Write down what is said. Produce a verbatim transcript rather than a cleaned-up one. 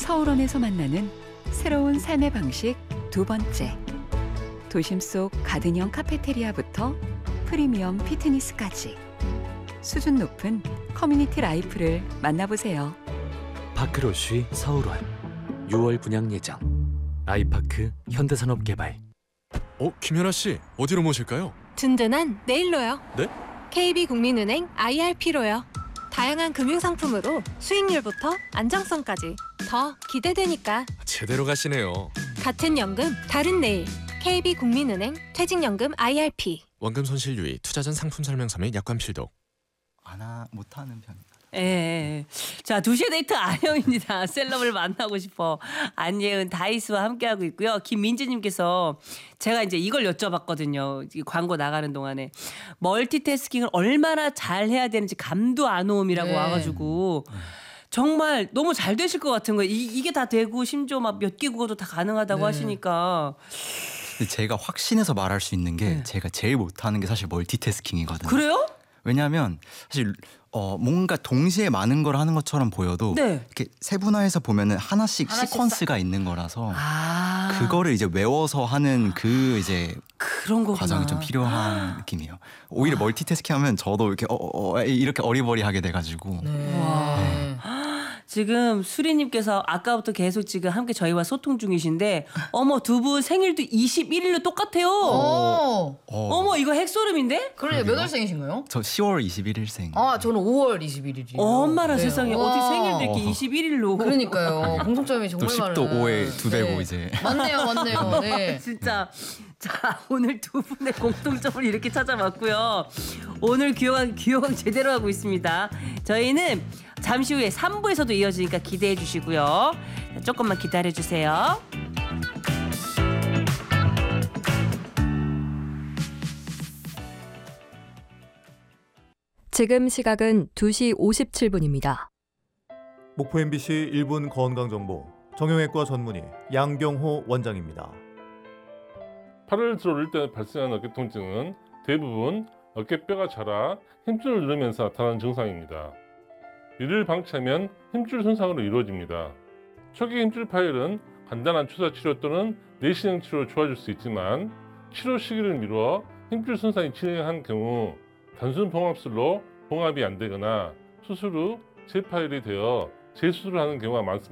서울원에서 만나는 새로운 삶의 방식 두 번째. 도심 속 가든형 카페테리아부터 프리미엄 피트니스까지 수준 높은 커뮤니티 라이프를 만나보세요. 파크로쉬 서울원 유월 분양 예정. 아이파크 현대산업개발. 어, 김연아 씨, 어디로 모실까요? 든든한 내일로요. 네? 케이비국민은행 아이알피로요. 다양한 금융상품으로 수익률부터 안정성까지 더 기대되니까. 제대로 가시네요. 같은 연금, 다른 내일. 케이비국민은행 퇴직연금 아이알피. 원금 손실 유의, 투자 전 상품 설명서 및 약관 필독. 안 못하는 편. 예, 예. 자, 두 시의 데이트 안영입니다. 셀럽을 만나고 싶어. 안예은 다이스와 함께하고 있고요. 김민지님께서 제가 이제 이걸 여쭤봤거든요. 이 광고 나가는 동안에 멀티태스킹을 얼마나 잘 해야 되는지 감도 안 오음이라고 네. 와가지고 정말 너무 잘 되실 것 같은 거예요. 이, 이게 다 되고 심지어 막 몇 개 국어도 다 가능하다고 네. 하시니까. 근데 제가 확신해서 말할 수 있는 게 네. 제가 제일 못하는 게 사실 멀티태스킹이거든요. 그래요? 왜냐하면 사실 어, 뭔가 동시에 많은 걸 하는 것처럼 보여도 네. 이렇게 세분화해서 보면은 하나씩, 하나씩 시퀀스가 있는 거라서 아, 그거를 이제 외워서 하는 그 이제 그런 거구나. 과정이 좀 필요한 느낌이에요. 오히려 멀티태스킹하면 저도 이렇게 어, 어, 어, 이렇게 어리버리하게 돼가지고 네. 와. 지금 수리님께서 아까부터 계속 지금 함께 저희와 소통 중이신데 어머 두 분 생일도 이십일 일로 똑같아요. 오. 어, 어머 이거 핵소름인데? 그러네요. 몇 월생이신 거예요? 저 시월 이십일일생. 아, 저는 오월 이십일일이에요. 엄마라 네. 세상에 와. 어떻게 생일도 이렇게 어. 이십일 일로. 그러니까요. 공통점이 또 정말 십도 많아요. 오에 두 배고 네. 이제. 맞네요, 맞네요. 네. 진짜. 자, 오늘 두 분의 공통점을 이렇게 찾아봤고요. 오늘 귀여왕 귀여왕 제대로 하고 있습니다. 저희는 잠시 후에 삼 부에서도 이어지니까 기대해 주시고요. 자, 조금만 기다려 주세요. 지금 시각은 두 시 오십칠 분입니다. 목포 엠비씨 일 분 건강정보 정형외과 전문의 양경호 원장입니다. 팔을 들어올릴 때 발생하는 어깨 통증은 대부분 어깨뼈가 자라 힘줄을 누르면서 나타나는 증상입니다. 이를 방치하면 힘줄 손상으로 이루어집니다. 초기 힘줄 파열은 간단한 주사 치료 또는 내시경 치료로 좋아질 수 있지만 치료 시기를 미루어 힘줄 손상이 진행한 경우 단순 봉합술로 봉합이 안 되거나 수술 후 재파열이 되어 재수술을 하는 경우가 많습니다.